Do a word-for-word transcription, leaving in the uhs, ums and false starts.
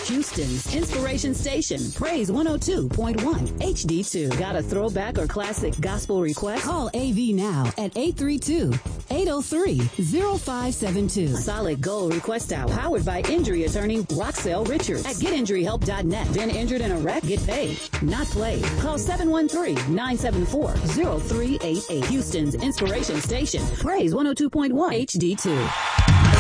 Houston's inspiration station, Praise one oh two point one H D two. Got a throwback or classic gospel request? Call A V now at eight three two, eight oh three, oh five seven two. Solid Gold Request Hour, powered by injury attorney Roxelle Richards at get injury help dot net. Been injured in a wreck? Get paid, not played. Call seven one three, nine seven four, oh three eight eight. Houston's inspiration station, Praise one oh two point one H D two.